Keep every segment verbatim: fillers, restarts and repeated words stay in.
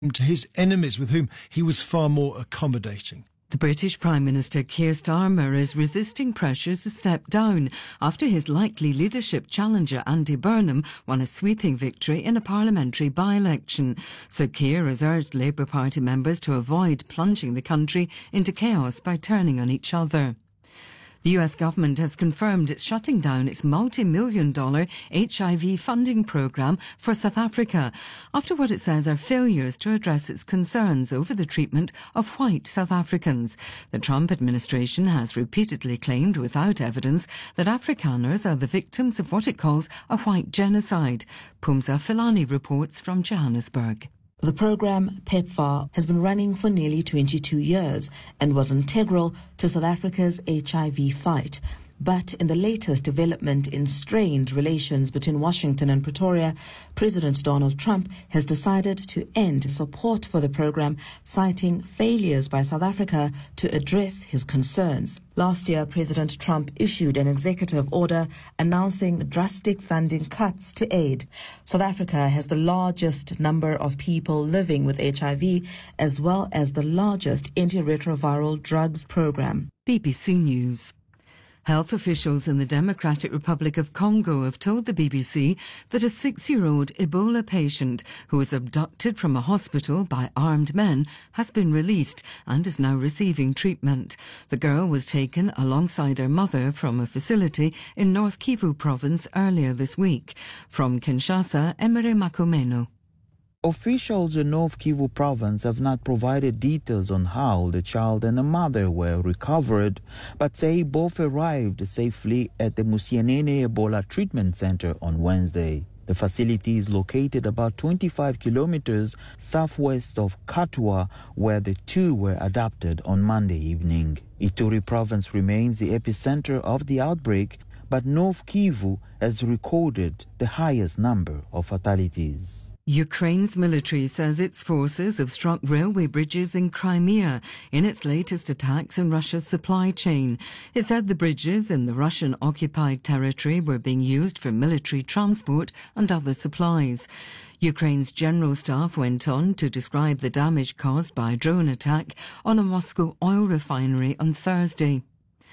to his enemies, with whom he was far more accommodating. The British Prime Minister Keir Starmer is resisting pressures to step down after his likely leadership challenger Andy Burnham won a sweeping victory in a parliamentary by-election. So Keir has urged Labour Party members to avoid plunging the country into chaos by turning on each other. The U S government has confirmed it's shutting down its multi-million dollar H I V funding programme for South Africa after what it says are failures to address its concerns over the treatment of white South Africans. The Trump administration has repeatedly claimed without evidence that Afrikaners are the victims of what it calls a white genocide. Pumza Filani reports from Johannesburg. The program, PEPFAR, has been running for nearly twenty-two years and was integral to South Africa's H I V fight. But in the latest development in strained relations between Washington and Pretoria, President Donald Trump has decided to end support for the program, citing failures by South Africa to address his concerns. Last year, President Trump issued an executive order announcing drastic funding cuts to aid. South Africa has the largest number of people living with H I V, as well as the largest antiretroviral drugs program. B B C News. Health officials in the Democratic Republic of Congo have told the B B C that a six-year-old Ebola patient who was abducted from a hospital by armed men has been released and is now receiving treatment. The girl was taken alongside her mother from a facility in North Kivu province earlier this week. From Kinshasa, Emery Makomeno. Officials in North Kivu province have not provided details on how the child and the mother were recovered, but say both arrived safely at the Musianene Ebola Treatment Center on Wednesday. The facility is located about twenty-five kilometers southwest of Katwa, where the two were adopted on Monday evening. Ituri province remains the epicenter of the outbreak, but North Kivu has recorded the highest number of fatalities. Ukraine's military says its forces have struck railway bridges in Crimea in its latest attacks in Russia's supply chain. It said the bridges in the Russian-occupied territory were being used for military transport and other supplies. Ukraine's general staff went on to describe the damage caused by a drone attack on a Moscow oil refinery on Thursday.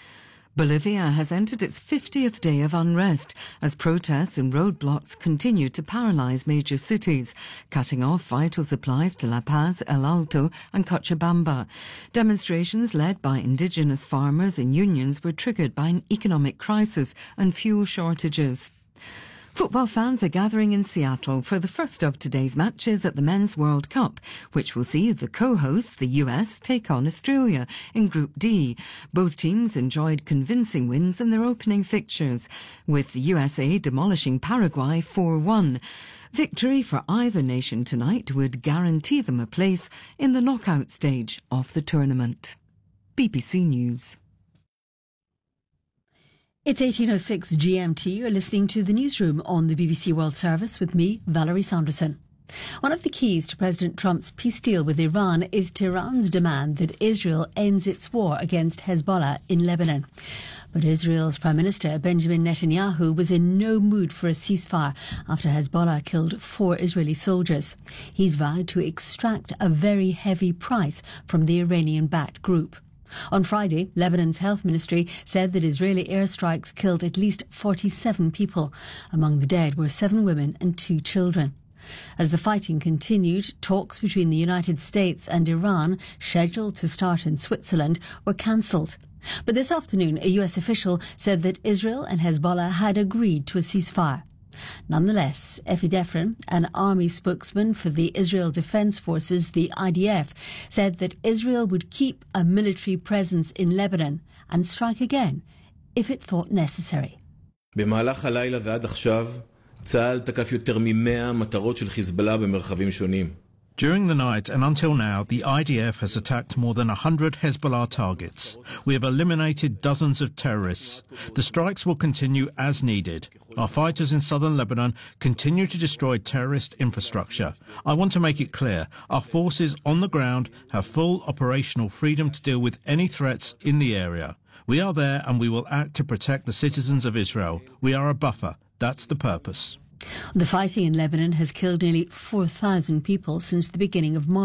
Bolivia has entered its fiftieth day of unrest as protests and roadblocks continue to paralyze major cities, cutting off vital supplies to La Paz, El Alto and Cochabamba. Demonstrations led by indigenous farmers and unions were triggered by an economic crisis and fuel shortages. Football fans are gathering in Seattle for the first of today's matches at the Men's World Cup, which will see the co-hosts, the U S, take on Australia in Group D. Both teams enjoyed convincing wins in their opening fixtures, with the U S A demolishing Paraguay four one. Victory for either nation tonight would guarantee them a place in the knockout stage of the tournament. B B C News. It's eighteen oh six G M T. You're listening to the newsroom on the B B C World Service with me, Valerie Sanderson. One of the keys to President Trump's peace deal with Iran is Tehran's demand that Israel ends its war against Hezbollah in Lebanon. But Israel's Prime Minister Benjamin Netanyahu was in no mood for a ceasefire after Hezbollah killed four Israeli soldiers. He's vowed to extract a very heavy price from the Iranian-backed group. On Friday, Lebanon's health ministry said that Israeli airstrikes killed at least forty-seven people. Among the dead were seven women and two children. As the fighting continued, talks between the United States and Iran, scheduled to start in Switzerland, were cancelled. But this afternoon, a U S official said that Israel and Hezbollah had agreed to a ceasefire. Nonetheless, Efi Defrin, an army spokesman for the Israel Defense Forces, the I D F, said that Israel would keep a military presence in Lebanon and strike again if it thought necessary. במהלך הלילה ועד עכשיו, צה"ל תקף יותר ממאה מטרות של חיזבאללה במרחבים שונים. During the night and until now, the I D F has attacked more than one hundred Hezbollah targets. We have eliminated dozens of terrorists. The strikes will continue as needed. Our fighters in southern Lebanon continue to destroy terrorist infrastructure. I want to make it clear, our forces on the ground have full operational freedom to deal with any threats in the area. We are there and we will act to protect the citizens of Israel. We are a buffer. That's the purpose. The fighting in Lebanon has killed nearly four thousand people since the beginning of March.